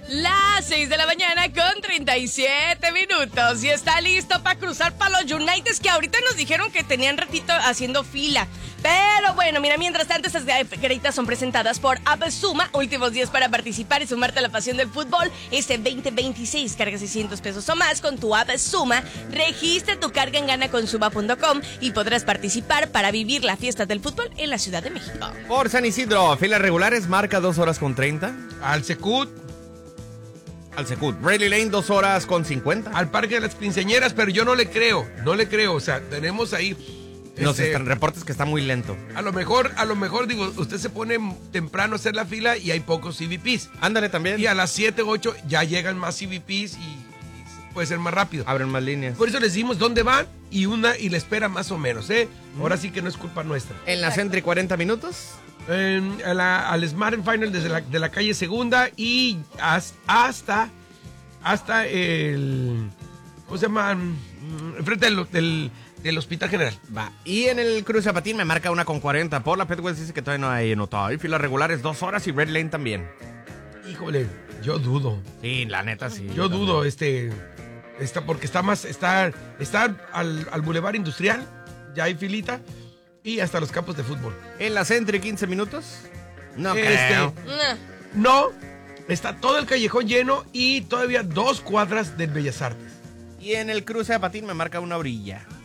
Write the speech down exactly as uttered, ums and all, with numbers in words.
Las seis de la mañana con treinta y siete minutos. Y está listo para cruzar para los Uniteds, que ahorita nos dijeron que tenían ratito haciendo fila. Pero bueno, mira, mientras tanto, estas garitas son presentadas por Absuma. Últimos días para participar y sumarte a la pasión del fútbol. Este veinte veintiséis, carga seiscientos pesos o más con tu Absuma. Registra tu carga en gana con suma punto com y podrás participar para vivir la fiesta del fútbol en la Ciudad de México. Por San Isidro, filas regulares, marca dos horas con treinta. Al Secut. Al Secut. Rayleigh Lane, dos horas con cincuenta. Al Parque de las Quinceañeras, pero yo no le creo, no le creo. O sea, tenemos ahí... Nos este, están reportes que está muy lento. A lo mejor, a lo mejor, digo, usted se pone temprano a hacer la fila y hay pocos C V Ps. Ándale también. Y a las siete, ocho ya llegan más C V Ps y, y puede ser más rápido. Abren más líneas. Por eso les decimos dónde van y una y la espera más o menos, ¿eh? Ahora sí que no es culpa nuestra. En la Sentry, cuarenta minutos. En, a la, al Smart and Final desde la, de la calle Segunda y hasta, hasta el... ¿Cómo se llama? Enfrente del... del del Hospital General. Va. Y en el cruce a Patín me marca una con cuarenta. Por la Petwell dice que todavía no hay notado. Hay filas regulares, dos horas y Red Lane también. Híjole, yo dudo. Sí, la neta sí. Yo, yo dudo, también. este, está porque está más, está, está al, al Boulevard Industrial, ya hay filita, y hasta los campos de fútbol. En la Sentry, quince minutos. No este, creo. No, está todo el callejón lleno y todavía dos cuadras del Bellas Artes. Y en el cruce a Patín me marca una orilla.